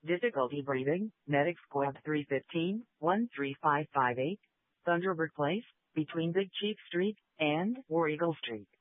Difficulty breathing, Medic Squad 315, 13558, Thunderbird Place, between Big Chief Street and War Eagle Street.